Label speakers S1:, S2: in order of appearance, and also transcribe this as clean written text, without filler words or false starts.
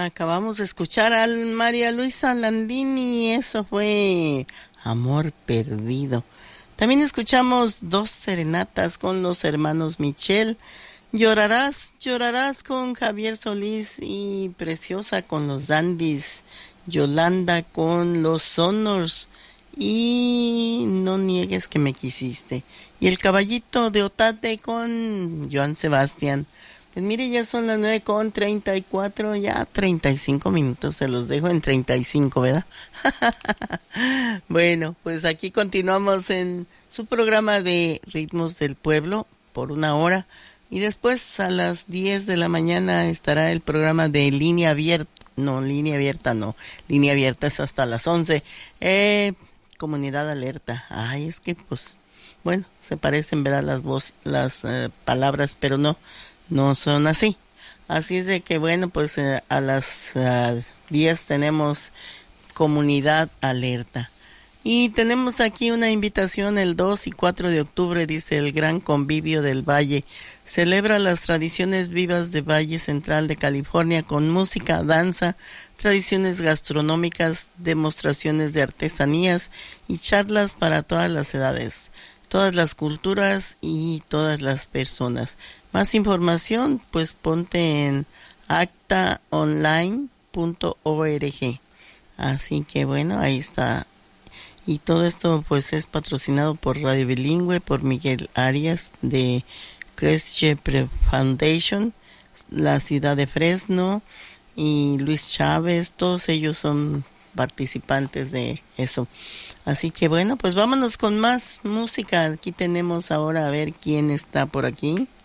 S1: Acabamos de escuchar a María Luisa Landini, eso fue Amor Perdido. También escuchamos Dos Serenatas con los hermanos Michel, Llorarás, llorarás con Javier Solís y Preciosa con los Dandys, Yolanda con los Sonors y No niegues que me quisiste. Y El caballito de Otate con Joan Sebastián. Pues mire, ya son las 9:34, ya 35 minutos, se los dejo en 35, ¿verdad? Bueno, pues aquí continuamos en su programa de Ritmos del Pueblo por 1 hora y después a las 10 de la mañana estará el programa de Línea Abierta. No, Línea Abierta no, Línea Abierta es hasta las 11. Comunidad Alerta. Ay, es que pues, bueno, se parecen, ¿verdad? Las palabras, pero no son así. Así es de que, bueno, pues a las 10 tenemos Comunidad Alerta. Y tenemos aquí una invitación el 2 y 4 de octubre, dice el Gran Convivio del Valle. Celebra las tradiciones vivas de Valle Central de California con música, danza, tradiciones gastronómicas, demostraciones de artesanías y charlas para todas las edades, todas las culturas y todas las personas. Más información, pues ponte en actaonline.org. Así que bueno, ahí está. Y todo esto pues es patrocinado por Radio Bilingüe, por Miguel Arias de Crest Shepherd Foundation, la ciudad de Fresno y Luis Chávez, todos ellos son participantes de eso. Así que bueno, pues vámonos con más música. Aquí tenemos ahora a ver quién está por aquí.